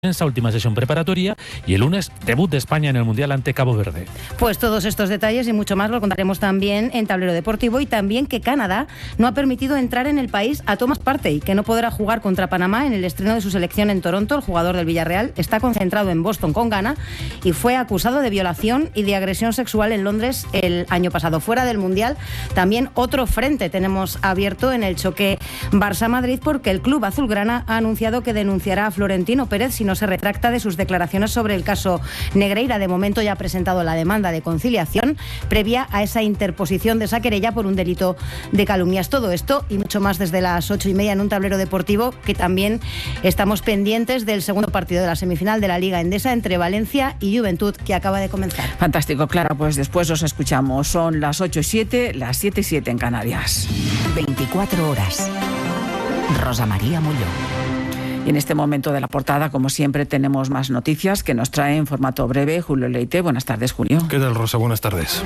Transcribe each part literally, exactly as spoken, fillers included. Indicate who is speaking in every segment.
Speaker 1: esa última sesión preparatoria y el lunes debut de España en el Mundial ante Cabo Verde.
Speaker 2: Pues todos estos detalles y mucho más lo contaremos también en Tablero Deportivo, y también que Canadá no ha permitido entrar en el país a Thomas Partey, que no podrá jugar contra Panamá en el estreno de su selección en Toronto. El jugador del Villarreal está concentrado en Boston con Ghana y fue acusado de violación y de agresión sexual en Londres el año pasado. Fuera del Mundial, también otro frente tenemos abierto en el choque Barça-Madrid, porque el club azulgrana ha anunciado que denunciará a Florentino Pérez si no se retracta de sus declaraciones sobre el caso Negreira. De momento ya ha presentado la demanda de conciliación previa a esa interposición de esa querella por un delito de calumnias. Todo esto y mucho más desde las ocho y media en un Tablero Deportivo, que también estamos pendientes del segundo partido de la semifinal de la Liga Endesa entre Valencia y Juventud, que acaba de comenzar.
Speaker 3: Fantástico, Clara, pues después os escuchamos. Son las ocho y siete, las siete y siete en Canarias.
Speaker 4: veinticuatro horas. Rosa María Muñoz.
Speaker 3: Y en este momento de la portada, como siempre, tenemos más noticias que nos trae en formato breve Julio Leite. Buenas tardes, Julio.
Speaker 5: ¿Qué tal, Rosa? Buenas tardes.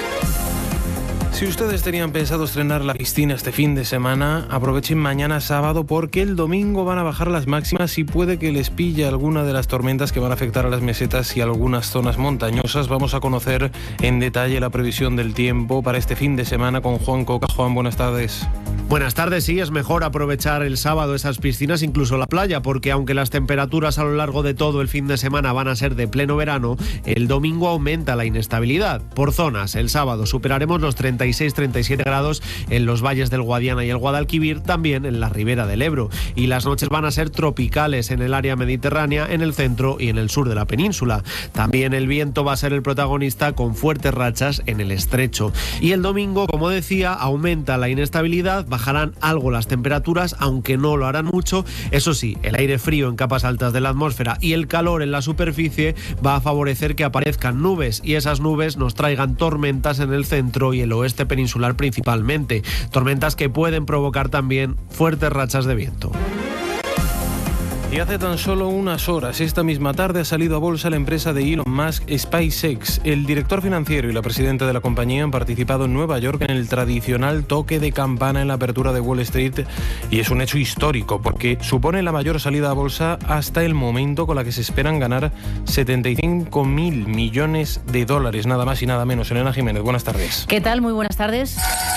Speaker 5: Si ustedes tenían pensado estrenar la piscina este fin de semana, aprovechen mañana sábado, porque el domingo van a bajar las máximas y puede que les pille alguna de las tormentas que van a afectar a las mesetas y algunas zonas montañosas. Vamos a conocer en detalle la previsión del tiempo para este fin de semana con Juan Coca. Juan, buenas tardes.
Speaker 6: Buenas tardes. Sí, es mejor aprovechar el sábado esas piscinas, incluso la playa, porque aunque las temperaturas a lo largo de todo el fin de semana van a ser de pleno verano, el domingo aumenta la inestabilidad. Por zonas, el sábado superaremos los treinta y seis treinta y siete grados en los valles del Guadiana y el Guadalquivir, también en la ribera del Ebro. Y las noches van a ser tropicales en el área mediterránea, en el centro y en el sur de la península. También el viento va a ser el protagonista, con fuertes rachas en el estrecho. Y el domingo, como decía, aumenta la inestabilidad, bajarán algo las temperaturas, aunque no lo harán mucho. Eso sí, el aire frío en capas altas de la atmósfera y el calor en la superficie va a favorecer que aparezcan nubes, y esas nubes nos traigan tormentas en el centro y el oeste peninsular principalmente. Tormentas que pueden provocar también fuertes rachas de viento.
Speaker 5: Y hace tan solo unas horas, esta misma tarde, ha salido a bolsa la empresa de Elon Musk, SpaceX. El director financiero y la presidenta de la compañía han participado en Nueva York en el tradicional toque de campana en la apertura de Wall Street, y es un hecho histórico porque supone la mayor salida a bolsa hasta el momento, con la que se esperan ganar setenta y cinco mil millones de dólares, nada más y nada menos. Elena Jiménez, buenas tardes.
Speaker 2: ¿Qué tal? Muy buenas tardes.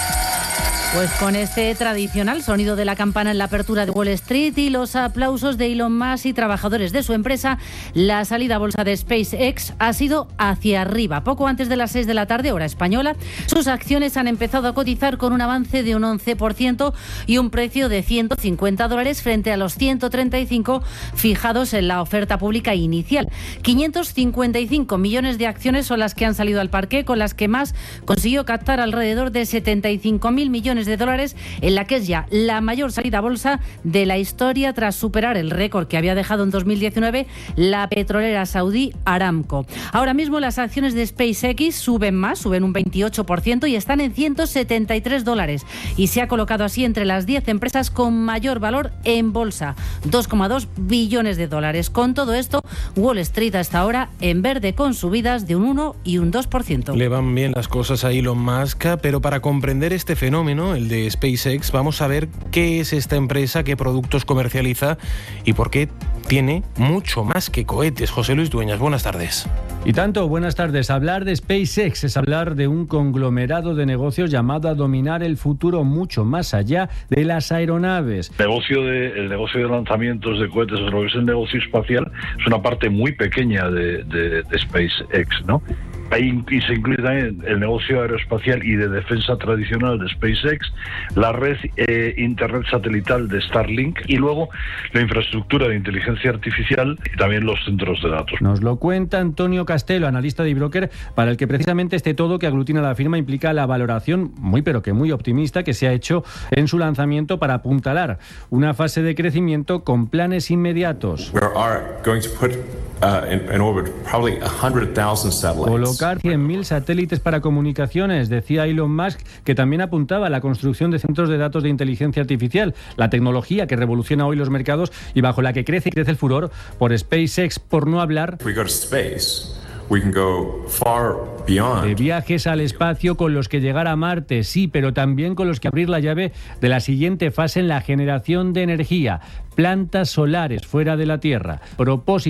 Speaker 2: Pues con este tradicional sonido de la campana en la apertura de Wall Street y los aplausos de Elon Musk y trabajadores de su empresa, la salida a bolsa de SpaceX ha sido hacia arriba. Poco antes de las seis de la tarde, hora española, sus acciones han empezado a cotizar con un avance de un once por ciento y un precio de ciento cincuenta dólares frente a los ciento treinta y cinco fijados en la oferta pública inicial. quinientos cincuenta y cinco millones de acciones son las que han salido al parque, con las que más consiguió captar alrededor de setenta y cinco mil millones de dólares, en la que es ya la mayor salida a bolsa de la historia, tras superar el récord que había dejado en dos mil diecinueve la petrolera saudí Aramco. Ahora mismo las acciones de SpaceX suben más, suben un veintiocho por ciento y están en ciento setenta y tres dólares, y se ha colocado así entre las diez empresas con mayor valor en bolsa, dos coma dos billones de dólares. Con todo esto, Wall Street hasta ahora en verde, con subidas de un uno y un dos por ciento.
Speaker 5: Le van bien las cosas a Elon Musk, pero para comprender este fenómeno, el de SpaceX, vamos a ver qué es esta empresa, qué productos comercializa y por qué tiene mucho más que cohetes. José Luis Dueñas, buenas tardes.
Speaker 7: Y tanto, buenas tardes. Hablar de SpaceX es hablar de un conglomerado de negocios llamado a dominar el futuro mucho más allá de las aeronaves.
Speaker 8: El negocio de, el negocio de lanzamientos de cohetes, o lo que es el negocio espacial, es una parte muy pequeña de, de, de SpaceX, ¿no? Ahí se incluye también el negocio aeroespacial y de defensa tradicional de SpaceX, la red eh, internet satelital de Starlink y luego la infraestructura de inteligencia artificial y también los centros de datos.
Speaker 7: Nos lo cuenta Antonio Castelo, analista de iBroker, para el que precisamente este todo que aglutina la firma implica la valoración muy pero que muy optimista que se ha hecho en su lanzamiento para apuntalar una fase de crecimiento con planes inmediatos.
Speaker 9: We are going to put uh, in, in orbit probably one hundred thousand satellites.
Speaker 7: cien mil satélites para comunicaciones, decía Elon Musk, que también apuntaba a la construcción de centros de datos de inteligencia artificial, la tecnología que revoluciona hoy los mercados y bajo la que crece y crece el furor por SpaceX, por no hablar
Speaker 9: We go to space. we can go far beyond.
Speaker 7: De viajes al espacio con los que llegar a Marte, sí, pero también con los que abrir la llave de la siguiente fase en la generación de energía, plantas solares fuera de la Tierra. Propósito